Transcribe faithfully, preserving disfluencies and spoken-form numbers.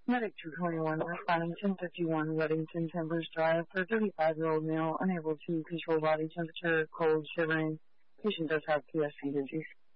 Medic two twenty-one, responding ten fifty-one Weddington Timbers Drive for a thirty-five-year-old male unable to control body temperature, cold, shivering. Patient does have P S C disease.